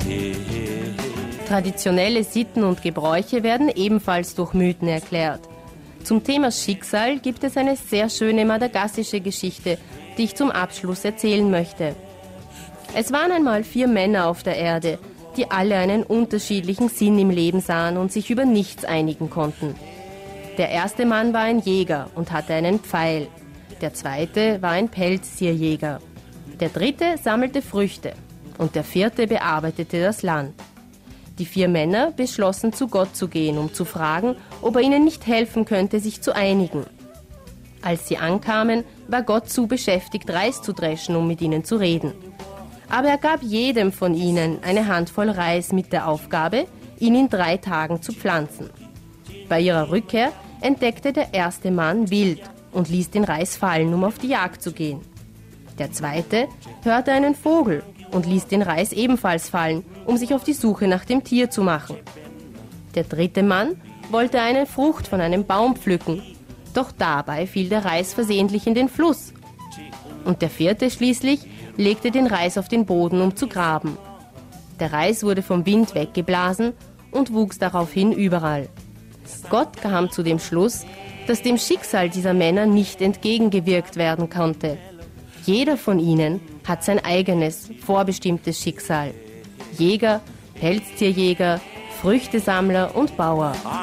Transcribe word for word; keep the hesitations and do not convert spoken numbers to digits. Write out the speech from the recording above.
Traditionelle Sitten und Gebräuche werden ebenfalls durch Mythen erklärt. Zum Thema Schicksal gibt es eine sehr schöne madagassische Geschichte, die ich zum Abschluss erzählen möchte. Es waren einmal vier Männer auf der Erde, die alle einen unterschiedlichen Sinn im Leben sahen und sich über nichts einigen konnten. Der erste Mann war ein Jäger und hatte einen Pfeil. Der zweite war ein Pelztierjäger. Der dritte sammelte Früchte und der vierte bearbeitete das Land. Die vier Männer beschlossen, zu Gott zu gehen, um zu fragen, ob er ihnen nicht helfen könnte, sich zu einigen. Als sie ankamen, war Gott zu beschäftigt, Reis zu dreschen, um mit ihnen zu reden. Aber er gab jedem von ihnen eine Handvoll Reis mit der Aufgabe, ihn in drei Tagen zu pflanzen. Bei ihrer Rückkehr entdeckte der erste Mann Wild und ließ den Reis fallen, um auf die Jagd zu gehen. Der zweite hörte einen Vogel und ließ den Reis ebenfalls fallen, um sich auf die Suche nach dem Tier zu machen. Der dritte Mann wollte eine Frucht von einem Baum pflücken, doch dabei fiel der Reis versehentlich in den Fluss. Und der vierte schließlich legte den Reis auf den Boden, um zu graben. Der Reis wurde vom Wind weggeblasen und wuchs daraufhin überall. Gott kam zu dem Schluss, dass dem Schicksal dieser Männer nicht entgegengewirkt werden konnte. Jeder von ihnen hat sein eigenes, vorbestimmtes Schicksal. Jäger, Pelztierjäger, Früchtesammler und Bauer.